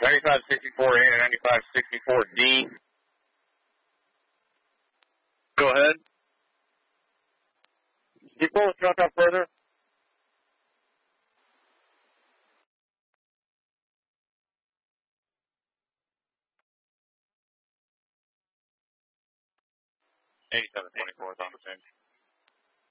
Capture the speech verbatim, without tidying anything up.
ninety-five sixty-four A and ninety-five sixty-four D. Go ahead. Can you pull the truck up further? eighty-seven twenty-four is on the scene.